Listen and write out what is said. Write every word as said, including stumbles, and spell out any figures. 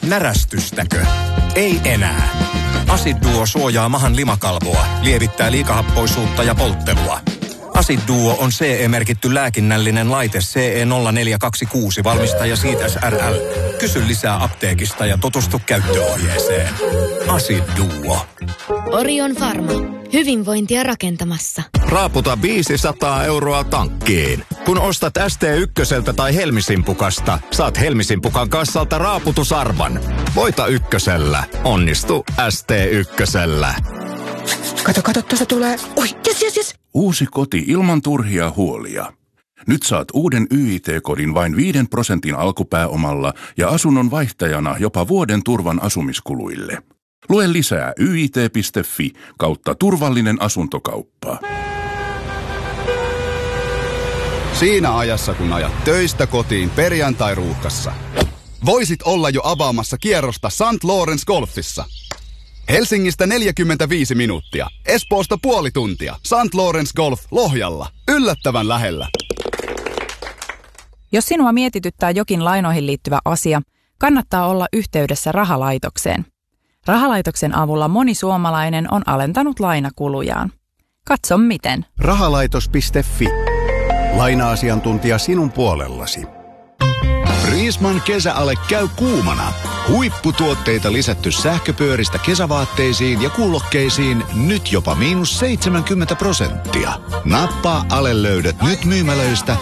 Närästystäkö? Ei enää. Acid Duo suojaa mahan limakalvoa, lievittää liikahappoisuutta ja polttelua. Acid Duo on C E-merkitty lääkinnällinen laite C E nolla neljä kaksi kuusi valmistaja Seed S R L. Kysy lisää apteekista ja tutustu käyttöohjeeseen. Acid Duo. Orion Pharma. Hyvinvointia rakentamassa. Raaputa viisisataa euroa tankkiin. Kun ostat S T ykköseltä tai Helmisimpukasta, saat Helmisimpukan kassalta raaputusarvan. Voita ykkösellä. Onnistu S T ykkösellä. Kato, kato, tuosta tulee. Oi, jes, jes, jes. Uusi koti ilman turhia huolia. Nyt saat uuden Y I T-kodin vain viiden prosentin alkupääomalla ja asunnon vaihtajana jopa vuoden turvan asumiskuluille. Lue lisää y i t piste f i kautta turvallinen asuntokauppa. Siinä ajassa, kun ajat töistä kotiin perjantai-ruuhkassa. Voisit olla jo avaamassa kierrosta Sankt Lorenz Golfissa. Helsingistä neljäkymmentäviisi minuuttia, Espoosta puoli tuntia. Sankt Lorenz Golf Lohjalla. Yllättävän lähellä. Jos sinua mietityttää jokin lainoihin liittyvä asia, kannattaa olla yhteydessä rahalaitokseen. Rahalaitoksen avulla moni suomalainen on alentanut lainakulujaan. Katso miten. Rahalaitos piste f i. Laina-asiantuntija sinun puolellasi. Riisman kesäale käy kuumana. Huipputuotteita lisätty sähköpyöristä kesävaatteisiin ja kuulokkeisiin nyt jopa miinus seitsemänkymmentä prosenttia. Nappaa Ale löydät nyt myymälöistä